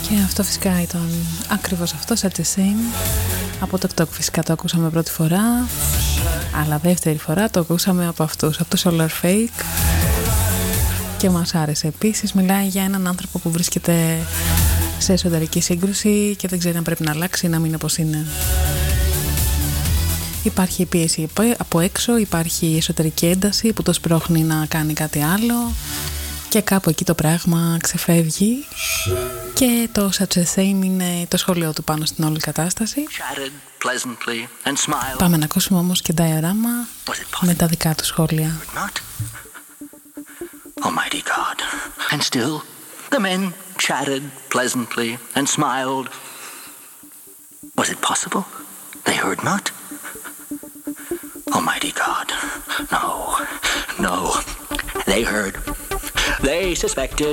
Και αυτό φυσικά ήταν ακριβώς αυτό, Such a Shame. Από το TikTok φυσικά το ακούσαμε πρώτη φορά, αλλά δεύτερη φορά το ακούσαμε από αυτούς, από το Solar Fake, και μας άρεσε επίσης. Μιλάει για έναν άνθρωπο που βρίσκεται σε εσωτερική σύγκρουση και δεν ξέρει αν πρέπει να αλλάξει ή να μείνει όπως είναι. Υπάρχει πίεση από έξω, υπάρχει εσωτερική ένταση που το σπρώχνει να κάνει κάτι άλλο και κάπου εκεί το πράγμα ξεφεύγει και το Such a Shame είναι το σχόλιο του πάνω στην όλη κατάσταση. Πάμε να ακούσουμε όμως και Diorama με τα δικά του σχόλια. Almighty God. And still the men chatted pleasantly and smiled. Was it possible? They heard not? Almighty God. No. They heard. They suspected.